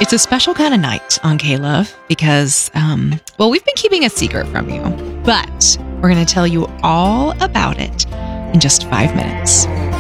It's a special kind of night on K-Love because, we've been keeping a secret from you, but we're going to tell you all about it in just 5 minutes.